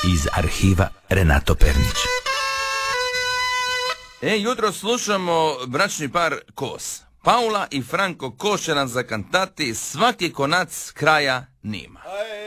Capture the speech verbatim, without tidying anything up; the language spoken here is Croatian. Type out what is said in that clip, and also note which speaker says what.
Speaker 1: iz arhiva Renato Pernić.
Speaker 2: E, jutro slušamo bračni par Kos. Paula i Franko Kos će nam zakantati Svaki konac kraja nima.